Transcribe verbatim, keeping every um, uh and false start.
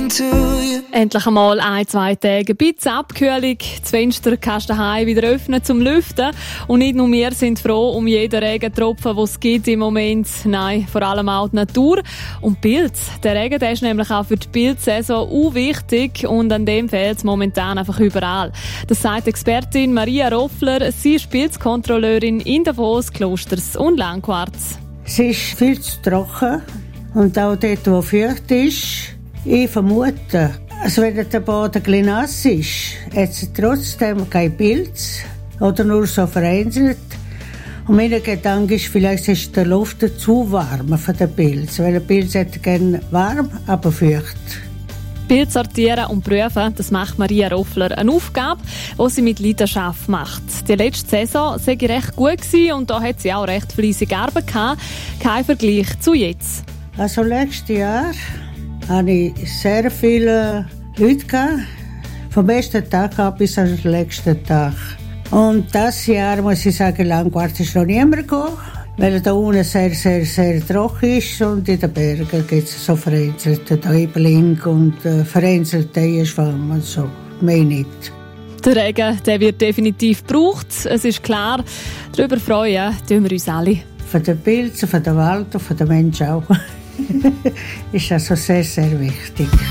into you. Endlich einmal ein, zwei Tage ein bisschen Abkühlung. Das Fenster kannst du daheim wieder öffnen zum Lüften. Und nicht nur wir sind froh um jeden Regentropfen, den es gibt im Moment. Nein, vor allem auch die Natur. Und Pilz. Der Regen, der ist nämlich auch für die Pilzsaison auch wichtig. Und an dem fehlt es momentan einfach überall. Das sagt Expertin Maria Roffler. Sie ist Pilzkontrolleurin in Davos, Klosters und Langquarz. Es ist viel zu trocken. Und auch dort, wo feucht ist, ich vermute, also wenn der Boden etwas nass ist, hat es trotzdem kein Pilz oder nur so vereinzelt. Und mein Gedanke ist, vielleicht ist die Luft zu warm für den Pilz, weil der Pilz hat gerne warm, aber feucht. Pilz sortieren und prüfen, das macht Maria Roffler. Eine Aufgabe, die sie mit Leidenschaft macht. Die letzte Saison sei recht gut gewesen und da hat sie auch recht fleissig Arbeit gehabt. Kein Vergleich zu jetzt. Also letztes Jahr hatte ich sehr viele Leute gehabt, vom ersten Tag an bis zum letzten Tag. Und dieses Jahr, muss ich sagen, Langquarz ist noch niemand gekommen, weil da unten sehr, sehr, sehr trocken ist und in den Bergen gibt es so vereinzelte Täubling und äh, vereinzelte Eierschwamm und so. Mehr nicht. Der Regen, der wird definitiv gebraucht. Es ist klar, darüber freuen tun wir uns alle. Von den Pilzen, von der Wald und von den Menschen auch. Ist also sehr, sehr wichtig.